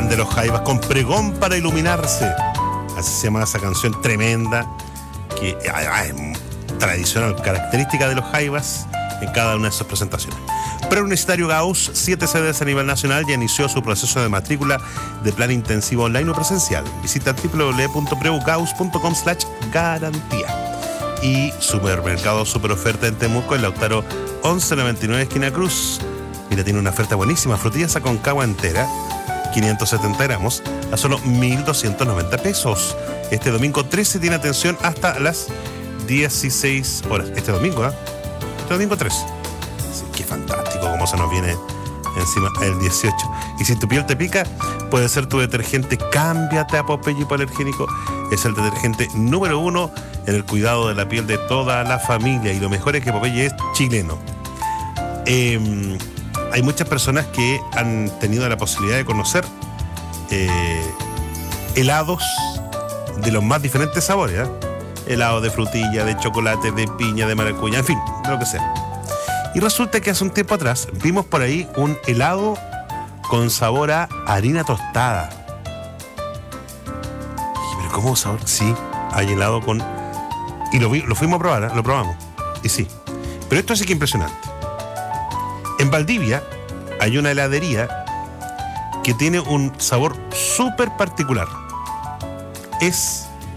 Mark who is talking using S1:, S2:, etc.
S1: fan de los Jaivas con pregón para iluminarse. Así se llama esa canción tremenda, que es tradicional, característica de los Jaivas en cada una de sus presentaciones. Preuniversitario Gauss, 7 sedes a nivel nacional, ya inició su proceso de matrícula de plan intensivo online o presencial. Visita www.preugauss.com/garantía. Y Supermercado Super Oferta en Temuco, en Lautaro 1199, esquina Cruz. Mira, tiene una oferta buenísima: frutillas Aconcagua entera, 570 gramos, a solo 1.290 pesos. Este domingo 13 tiene atención hasta las 16 horas. Este domingo, Este domingo 13. Sí, qué fantástico cómo se nos viene encima el 18. Y si tu piel te pica, puede ser tu detergente. Cámbiate a Popeye Hipoalergénico. Es el detergente número 1 en el cuidado de la piel de toda la familia. Y lo mejor es que Popeye es chileno. Hay muchas personas que han tenido la posibilidad de conocer helados de los más diferentes sabores, helado de frutilla, de chocolate, de piña, de maracuyá, en fin, de lo que sea. Y resulta que hace un tiempo atrás vimos por ahí un helado con sabor a harina tostada. Y, ¿pero cómo sabor? Sí, hay helado con... Y lo fuimos a probar, lo probamos. Y sí. Pero esto sí que es impresionante. En Valdivia hay una heladería que tiene un sabor súper particular. Es